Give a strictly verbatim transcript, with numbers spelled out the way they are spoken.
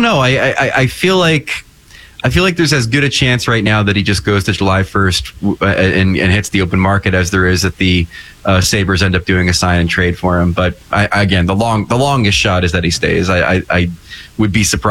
don't know. I, I, I feel like I feel like there's as good a chance right now that he just goes to July first and, and hits the open market as there is that the uh, Sabres end up doing a sign and trade for him. But I, again, the long the longest shot is that he stays. I, I, I would be surprised